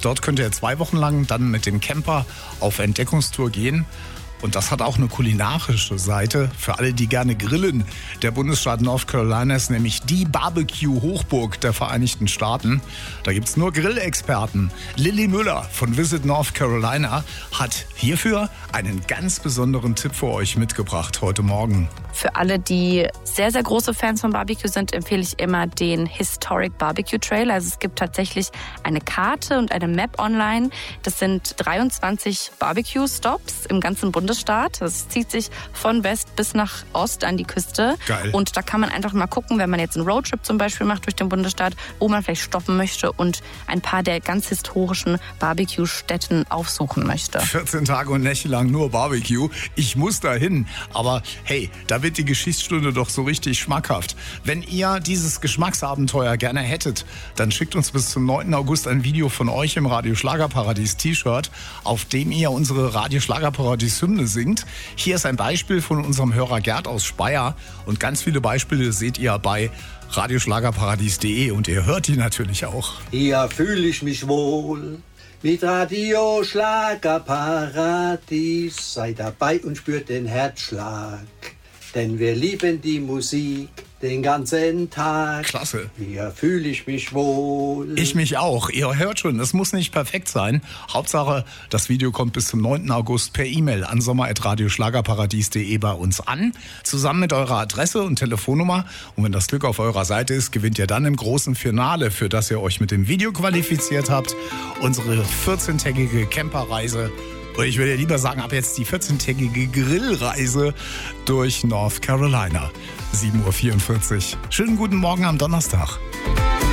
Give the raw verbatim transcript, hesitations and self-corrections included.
Dort könnt ihr zwei Wochen lang dann mit dem Camper auf Entdeckungstour gehen. Und das hat auch eine kulinarische Seite für alle, die gerne grillen. Der Bundesstaat North Carolina ist nämlich die Barbecue-Hochburg der Vereinigten Staaten. Da gibt es nur Grillexperten. Lilly Müller von Visit North Carolina hat hierfür einen ganz besonderen Tipp für euch mitgebracht heute Morgen. Für alle, die sehr, sehr große Fans von Barbecue sind, empfehle ich immer den Historic Barbecue Trail. Also es gibt tatsächlich eine Karte und eine Map online. Das sind dreiundzwanzig Barbecue-Stops im ganzen Bundesstaat. Das zieht sich von West bis nach Ost an die Küste. Geil. Und da kann man einfach mal gucken, wenn man jetzt einen Roadtrip zum Beispiel macht durch den Bundesstaat, wo man vielleicht stoppen möchte und ein paar der ganz historischen Barbecue-Stätten aufsuchen möchte. vierzehn Tage und Nächte lang nur Barbecue. Ich muss da hin. Aber hey, da wird die Geschichtsstunde doch so richtig schmackhaft. Wenn ihr dieses Geschmacksabenteuer gerne hättet, dann schickt uns bis zum neunten August ein Video von euch im Radio Schlagerparadies T-Shirt, auf dem ihr unsere Radio Schlagerparadies Hymne singt. Hier ist ein Beispiel von unserem Hörer Gerd aus Speyer und ganz viele Beispiele seht ihr bei radioschlagerparadies punkt de und ihr hört die natürlich auch. Hier fühle ich mich wohl mit Radio Schlagerparadies. Sei dabei und spürt den Herzschlag, denn wir lieben die Musik den ganzen Tag. Klasse. Hier fühle ich mich wohl. Ich mich auch. Ihr hört schon, es muss nicht perfekt sein. Hauptsache, das Video kommt bis zum neunten August per E-Mail an sommer at radioschlagerparadies punkt de bei uns an. Zusammen mit eurer Adresse und Telefonnummer. Und wenn das Glück auf eurer Seite ist, gewinnt ihr dann im großen Finale, für das ihr euch mit dem Video qualifiziert habt, unsere vierzehntägige Camperreise. Und ich würde lieber sagen, ab jetzt die vierzehntägige Grillreise durch North Carolina. sieben Uhr vierundvierzig. Schönen guten Morgen am Donnerstag.